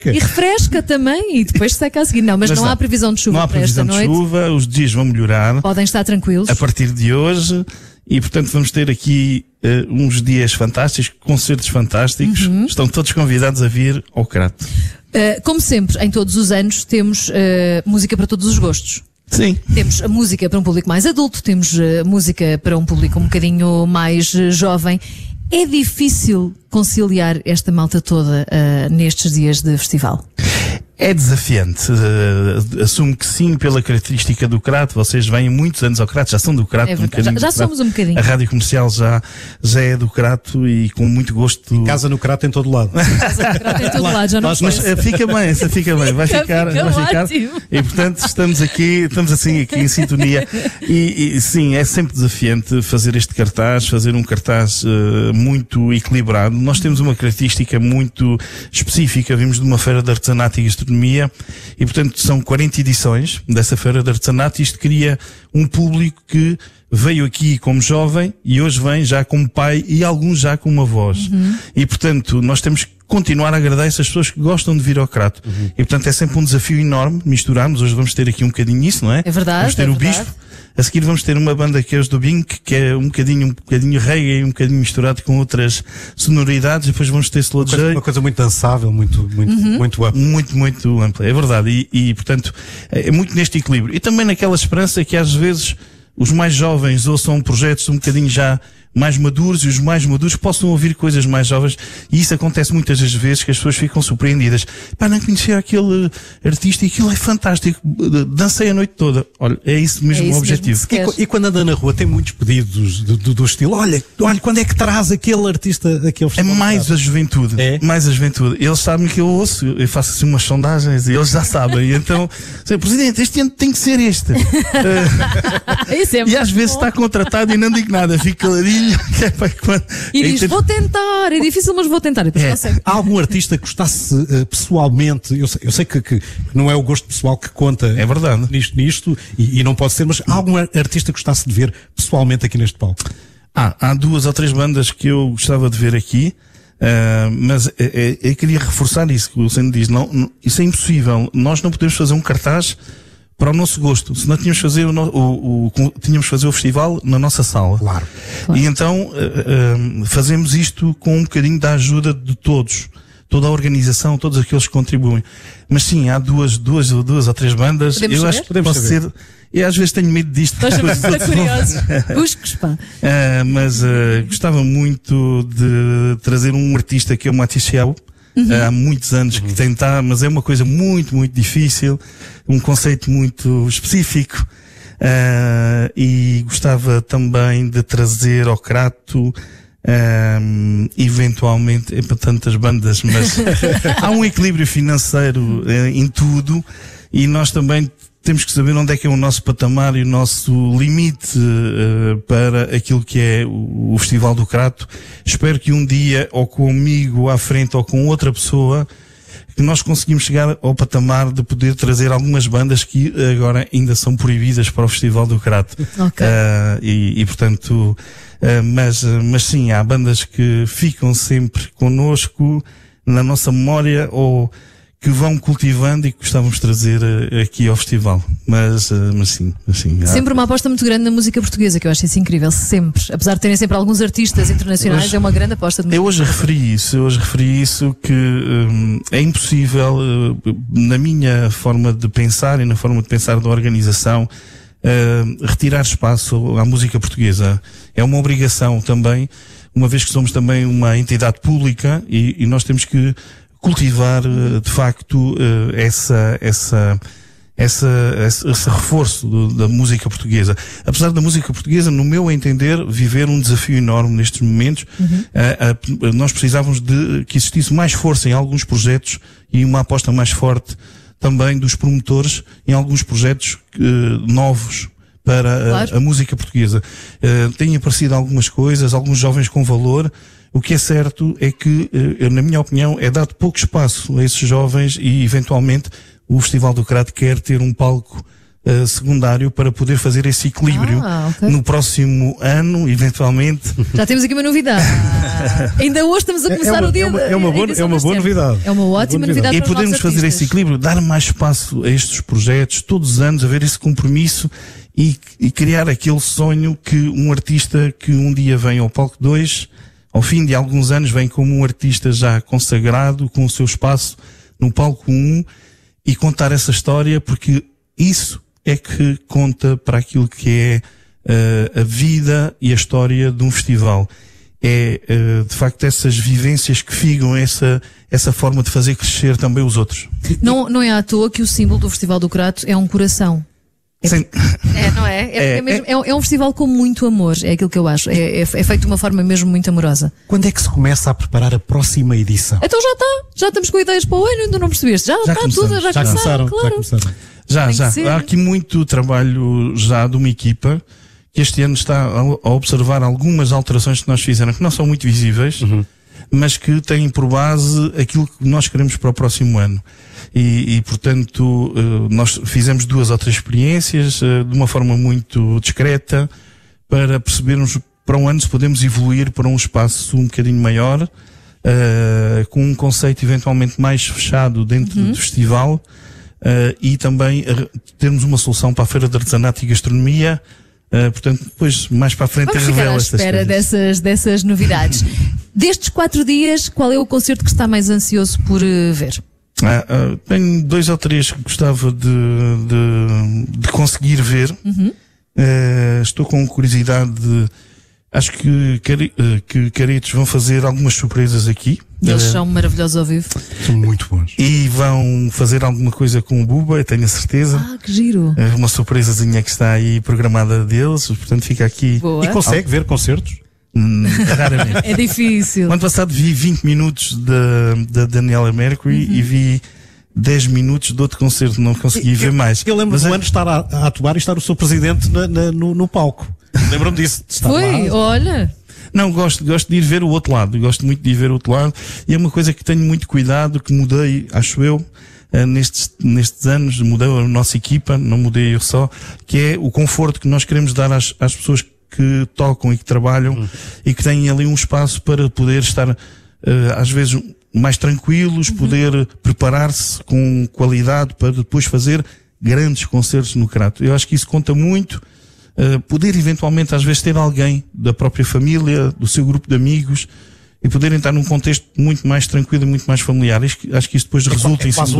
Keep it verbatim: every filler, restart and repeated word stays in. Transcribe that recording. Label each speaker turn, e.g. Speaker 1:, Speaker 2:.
Speaker 1: E refresca também e depois seca a seguir. Não, mas, mas não, não há previsão de chuva
Speaker 2: não há
Speaker 1: para esta
Speaker 2: previsão
Speaker 1: noite.
Speaker 2: de chuva, os dias vão melhorar.
Speaker 1: Podem estar tranquilos.
Speaker 2: A partir de hoje. E, portanto, vamos ter aqui uh, uns dias fantásticos, concertos fantásticos. Uhum. Estão todos convidados a vir ao Crato.
Speaker 1: Uh, como sempre, em todos os anos, temos uh, música para todos os gostos.
Speaker 2: Sim.
Speaker 1: Temos a música para um público mais adulto, temos uh, música para um público um bocadinho mais uh, jovem. É difícil conciliar esta malta toda uh, nestes dias de festival?
Speaker 2: É desafiante. Uh, assumo que sim, pela característica do Crato. Vocês vêm muitos anos ao Crato, já são do Crato.
Speaker 1: É
Speaker 2: um
Speaker 1: já já somos um bocadinho.
Speaker 2: A rádio comercial já, já é do Crato e com muito gosto.
Speaker 3: E casa no Crato em todo lado.
Speaker 1: Casa no Crato em todo lado, já não
Speaker 2: Mas, mas uh, fica bem, essa fica bem. Vai ficar,
Speaker 1: fica
Speaker 2: vai ficar. E portanto estamos aqui, estamos assim aqui em sintonia. E, e sim, é sempre desafiante fazer este cartaz, fazer um cartaz uh, muito equilibrado. Nós temos uma característica muito específica. Vimos de uma feira de artesanato e gastronomia. E, portanto, são quarenta edições dessa feira de artesanato. Isto cria um público que veio aqui como jovem e hoje vem já como pai e alguns já como avós. Uhum. E, portanto, nós temos que continuar a agradar essas pessoas que gostam de vir ao Crato. Uhum. E, portanto, é sempre um desafio enorme misturarmos. Hoje vamos ter aqui um bocadinho isso, não é?
Speaker 1: É verdade.
Speaker 2: Vamos ter
Speaker 1: é
Speaker 2: o
Speaker 1: verdade.
Speaker 2: Bispo. A seguir vamos ter uma banda que é os do Bink, que é um bocadinho, um bocadinho reggae, um bocadinho misturado com outras sonoridades, e depois vamos ter Slow
Speaker 3: J. Uma, uma coisa muito dançável, muito, muito,
Speaker 1: uhum.
Speaker 3: muito ampla.
Speaker 2: Muito, muito ampla. É verdade. E, e, portanto, é muito neste equilíbrio. E também naquela esperança que às vezes os mais jovens ouçam projetos um bocadinho já mais maduros e os mais maduros possam ouvir coisas mais jovens, e isso acontece muitas das vezes que as pessoas ficam surpreendidas. Pá, não conhecia aquele artista e aquilo é fantástico, dancei a noite toda. Olha, é isso mesmo é isso o objetivo.
Speaker 3: Mesmo e, e quando anda na rua tem muitos pedidos do, do, do estilo, olha, olha, quando é que traz aquele artista aquele
Speaker 2: É mais a juventude,
Speaker 3: é?
Speaker 2: mais a juventude. Eles sabem que eu ouço, eu faço assim umas sondagens e eles já sabem. Então, Presidente, este ano tem que ser este. uh,
Speaker 1: isso é
Speaker 2: e às vezes
Speaker 1: bom.
Speaker 2: Está contratado e não digo nada, fico caladinho. Que é para quando...
Speaker 1: E diz, vou tentar, é difícil, mas vou tentar. E depois
Speaker 3: é.
Speaker 1: consegue.
Speaker 3: Há algum artista que gostasse uh, pessoalmente, eu sei, eu sei que, que não é o gosto pessoal que conta
Speaker 2: é verdade.
Speaker 3: nisto, nisto e, e não pode ser, mas há algum artista que gostasse de ver pessoalmente aqui neste palco?
Speaker 2: Ah, há duas ou três bandas que eu gostava de ver aqui, uh, mas uh, eu queria reforçar isso que o Sendo diz, não, não, isso é impossível. Nós não podemos fazer um cartaz para o nosso gosto. Se não tínhamos de fazer o, o, o, tínhamos de fazer o festival na nossa sala.
Speaker 3: Claro.
Speaker 2: claro. E então, uh, uh, fazemos isto com um bocadinho da ajuda de todos. Toda a organização, todos aqueles que contribuem. Mas sim, há duas, duas, duas ou três bandas.
Speaker 1: Podemos
Speaker 2: eu
Speaker 1: saber?
Speaker 2: acho que
Speaker 3: Podemos
Speaker 2: posso
Speaker 3: saber.
Speaker 2: ser, eu às vezes tenho medo disto.
Speaker 1: Estás curiosos. Busques, pá.
Speaker 2: Uh, mas, uh, gostava muito de trazer um artista que é o Maticiel. Uhum. Uh, há muitos anos uhum. que tentar, mas é uma coisa muito, muito difícil, um conceito muito específico, uh, e gostava também de trazer ao Crato, um, eventualmente, é para tantas bandas, mas há um equilíbrio financeiro uh, em tudo, e nós também temos que saber onde é que é o nosso patamar e o nosso limite uh, para aquilo que é o, o Festival do Crato. Espero que um dia, ou comigo à frente, ou com outra pessoa, que nós conseguimos chegar ao patamar de poder trazer algumas bandas que agora ainda são proibidas para o Festival do Crato.
Speaker 1: Okay.
Speaker 2: Uh, e, e, portanto, uh, mas, mas sim, há bandas que ficam sempre connosco, na nossa memória, ou que vão cultivando e que gostávamos de trazer uh, aqui ao festival. Mas, uh, mas sim, assim, há...
Speaker 1: Sempre uma aposta muito grande na música portuguesa, que eu acho isso incrível, sempre. Apesar de terem sempre alguns artistas internacionais, hoje, é uma grande aposta de música.
Speaker 2: Eu hoje referi isso, eu hoje referi isso, que um, é impossível, uh, na minha forma de pensar e na forma de pensar da organização, uh, retirar espaço à música portuguesa. É uma obrigação também, uma vez que somos também uma entidade pública e, e nós temos que cultivar, de facto, essa, essa, essa, esse, esse reforço do, da música portuguesa. Apesar da música portuguesa, no meu entender, viver um desafio enorme nestes momentos, uhum. a, a, nós precisávamos de que existisse mais força em alguns projetos e uma aposta mais forte também dos promotores em alguns projetos uh, novos para claro. a, a música portuguesa. Uh, têm aparecido algumas coisas, alguns jovens com valor. O que é certo é que, na minha opinião, é dado pouco espaço a esses jovens e, eventualmente, o Festival do Crato quer ter um palco uh, secundário para poder fazer esse equilíbrio.
Speaker 1: Ah, okay.
Speaker 2: No próximo ano, eventualmente.
Speaker 1: Já temos aqui uma novidade. Ainda hoje estamos a começar
Speaker 3: é uma,
Speaker 1: o dia.
Speaker 3: É uma, é uma, boa, é uma boa novidade.
Speaker 1: É uma ótima novidade.
Speaker 2: E
Speaker 1: para os
Speaker 2: podemos
Speaker 1: nossos
Speaker 2: fazer
Speaker 1: artistas.
Speaker 2: esse equilíbrio, dar mais espaço a estes projetos, todos os anos, haver esse compromisso e, e criar aquele sonho que um artista que um dia vem ao palco dois, ao fim de alguns anos, vem como um artista já consagrado, com o seu espaço no palco um, e contar essa história, porque isso é que conta para aquilo que é uh, a vida e a história de um festival. É, uh, de facto, essas vivências que figam essa, essa forma de fazer crescer também os outros.
Speaker 1: Não, não é à toa que o símbolo do Festival do Crato é um coração. É,
Speaker 2: Sem...
Speaker 1: é não é? É,
Speaker 2: É,
Speaker 1: é, mesmo, é, é um festival com muito amor, é aquilo que eu acho. É, é, é feito de uma forma mesmo muito amorosa.
Speaker 3: Quando é que se começa a preparar a próxima edição?
Speaker 1: Então já está, já estamos com ideias para o ano, ainda não percebeste? Já está tudo, já,
Speaker 3: já
Speaker 1: começaram,
Speaker 3: começaram,
Speaker 1: claro.
Speaker 3: já começaram.
Speaker 2: Já,
Speaker 1: Tem que
Speaker 2: já.
Speaker 1: ser.
Speaker 2: Há aqui muito trabalho já de uma equipa que este ano está a a observar algumas alterações que nós fizemos, que não são muito visíveis,
Speaker 3: Uhum.
Speaker 2: mas que têm por base aquilo que nós queremos para o próximo ano. E, e portanto, eh, nós fizemos duas ou três experiências eh, de uma forma muito discreta para percebermos para um ano se podemos evoluir para um espaço um bocadinho maior, eh, com um conceito eventualmente mais fechado dentro
Speaker 1: Uhum.
Speaker 2: do festival, eh, e também eh, termos uma solução para a Feira de Artesanato e Gastronomia. Uh, portanto, depois, mais para a frente,
Speaker 1: Vamos ficar à
Speaker 2: revela estas
Speaker 1: espera
Speaker 2: coisas.
Speaker 1: dessas, dessas novidades. Destes quatro dias, qual é o concerto que está mais ansioso por uh, ver?
Speaker 2: Ah, ah, tenho dois ou três que gostava de, de, de conseguir ver.
Speaker 1: Uhum.
Speaker 2: Uh, estou com curiosidade de, acho que, Cari- uh, que Caretos vão fazer algumas surpresas aqui.
Speaker 1: Eles
Speaker 2: Uh,
Speaker 1: são maravilhosos ao vivo.
Speaker 3: São muito bons.
Speaker 2: E vão fazer alguma coisa com o Buba, eu tenho a certeza.
Speaker 1: Ah, que giro.
Speaker 2: Uh, uma surpresazinha que está aí programada deles, portanto fica aqui
Speaker 1: Boa.
Speaker 3: E consegue ver concertos?
Speaker 2: hum, raramente.
Speaker 1: É difícil.
Speaker 2: O ano passado vi vinte minutos da, da Daniela Mercury
Speaker 1: Uhum.
Speaker 2: e vi dez minutos de outro concerto, não consegui ver mais.
Speaker 3: Eu lembro
Speaker 2: Mas
Speaker 3: do
Speaker 2: é-
Speaker 3: ano estar a, a atuar e estar o seu presidente na- na- no, no palco. Lembram-me disso? De estar
Speaker 1: Foi,
Speaker 3: lá.
Speaker 1: olha.
Speaker 2: Não, gosto, gosto de ir ver o outro lado, gosto muito de ir ver o outro lado, e é uma coisa que tenho muito cuidado, que mudei, acho eu, eh, nestes, nestes anos, mudei a nossa equipa, não mudei eu só, que é o conforto que nós queremos dar às, às pessoas que tocam e que trabalham,
Speaker 3: Hum.
Speaker 2: e que têm ali um espaço para poder estar, eh, às vezes, mais tranquilos, poder preparar-se com qualidade para depois fazer grandes concertos no Crato. Eu acho que isso conta muito. Uh, poder eventualmente às vezes ter alguém da própria família, do seu grupo de amigos, e poderem estar num contexto muito mais tranquilo e muito mais familiar. Acho que, acho que isso depois resulta
Speaker 3: é
Speaker 2: em
Speaker 3: quase
Speaker 2: cima